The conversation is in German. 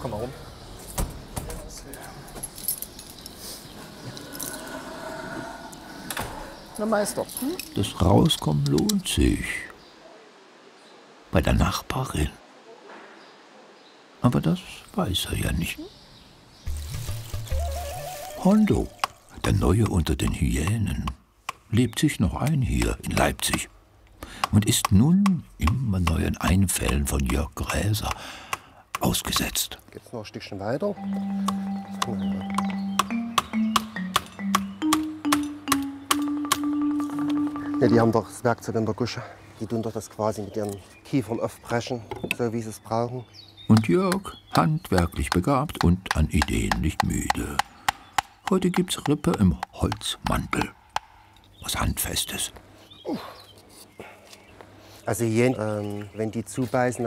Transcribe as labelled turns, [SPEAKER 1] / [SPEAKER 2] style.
[SPEAKER 1] Komm mal rum. Na Meister.
[SPEAKER 2] Das Rauskommen lohnt sich. Bei der Nachbarin. Aber das weiß er ja nicht. Hondo, der Neue unter den Hyänen, lebt sich noch ein hier in Leipzig und ist nun immer neuen Einfällen von Jörg Gräser ausgesetzt.
[SPEAKER 1] Geht's noch ein Stückchen weiter? Ja, die haben doch das Werkzeug in der Gusche. Die tun doch das quasi mit ihren Kiefern aufbrechen, so wie sie es brauchen.
[SPEAKER 2] Und Jörg, handwerklich begabt und an Ideen nicht müde. Heute gibt's Rippe im Holzmantel. Was Handfestes.
[SPEAKER 1] Also Hyänen, wenn die zubeißen,